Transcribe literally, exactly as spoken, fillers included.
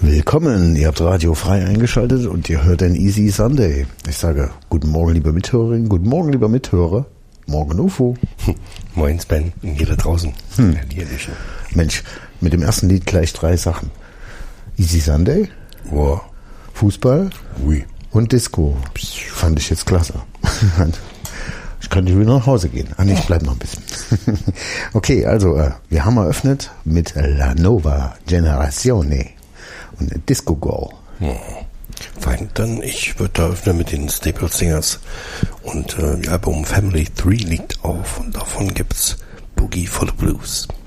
Willkommen, ihr habt Radio frei eingeschaltet und ihr hört ein Easy Sunday. Ich sage guten Morgen, liebe Mithörerin, guten Morgen, lieber Mithörer. Morgen, U F O. Moin, Sven, und hier da draußen. Hm. Mensch, mit dem ersten Lied gleich drei Sachen. Easy Sunday, wow. Fußball Ui. und Disco. Fand ich jetzt klasse. Ich kann nicht wieder nach Hause gehen. Ah, nee, ich bleib noch ein bisschen. Okay, also, äh, wir haben eröffnet mit La Nova Generazione und Disco Go. Hm. Fein, dann ich würde da öffnen mit den Staple Singers und äh, ihr Album Family drei liegt auf und davon gibt's Boogie for the Blues.